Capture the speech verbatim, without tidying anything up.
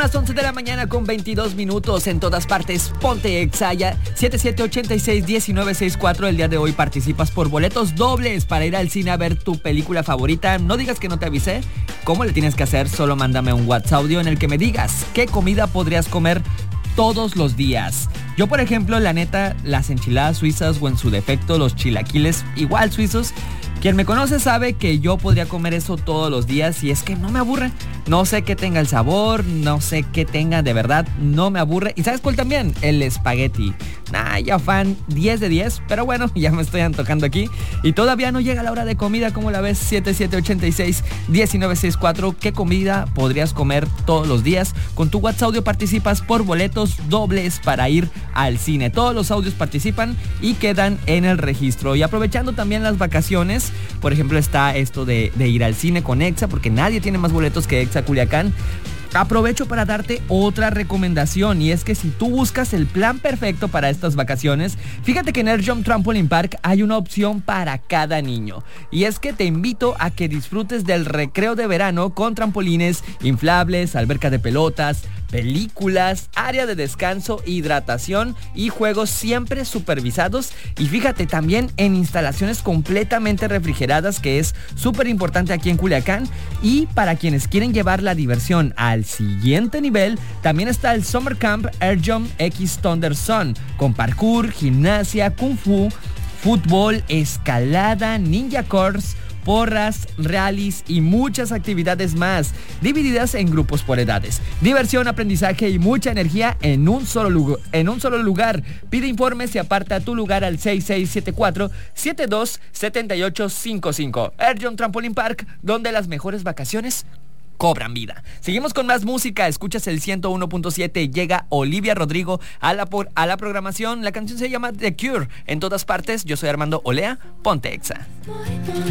las once de la mañana con veintidós minutos en todas partes. Ponte Exaya siete siete ocho seis, uno nueve seis cuatro. El día de hoy participas por boletos dobles para ir al cine a ver tu película favorita. No digas que no te avisé. ¿Cómo le tienes que hacer? Solo mándame un WhatsApp audio en el que me digas qué comida podrías comer todos los días. Yo, por ejemplo, la neta, las enchiladas suizas o en su defecto los chilaquiles igual suizos. Quien me conoce sabe que yo podría comer eso todos los días y es que no me aburre. No sé qué tenga el sabor, no sé qué tenga, de verdad, no me aburre. ¿Y sabes cuál también? El espagueti. Nah, ya fan diez de diez, pero bueno, ya me estoy antojando aquí. Y todavía no llega la hora de comida, ¿cómo la ves? siete siete ocho seis, uno nueve seis cuatro. ¿Qué comida podrías comer todos los días? Con tu WhatsApp audio participas por boletos dobles para ir al cine. Todos los audios participan y quedan en el registro. Y aprovechando también las vacaciones, por ejemplo, está esto de, de ir al cine con Exa, porque nadie tiene más boletos que Exa Culiacán. Aprovecho para darte otra recomendación, y es que si tú buscas el plan perfecto para estas vacaciones, fíjate que en Air Jump Trampoline Park hay una opción para cada niño. Y es que te invito a que disfrutes del recreo de verano con trampolines inflables, alberca de pelotas, películas, área de descanso, hidratación y juegos siempre supervisados. Y fíjate también en instalaciones completamente refrigeradas, que es súper importante aquí en Culiacán. Y para quienes quieren llevar la diversión al siguiente nivel, también está el Summer Camp Air Jump X Thunder Sun, con parkour, gimnasia, kung fu, fútbol, escalada, ninja course, porras, rallies y muchas actividades más, divididas en grupos por edades. Diversión, aprendizaje y mucha energía en un solo lugar. En un solo lugar. Pide informes y aparta tu lugar al seis seis siete cuatro, siete dos siete ocho cinco cinco. Air Jump Trampoline Park, donde las mejores vacaciones cobran vida. Seguimos con más música. Escuchas el ciento uno punto siete. Llega Olivia Rodrigo a la, por, a la programación. La canción se llama The Cure. En todas partes, yo soy Armando Olea. Ponte Exa.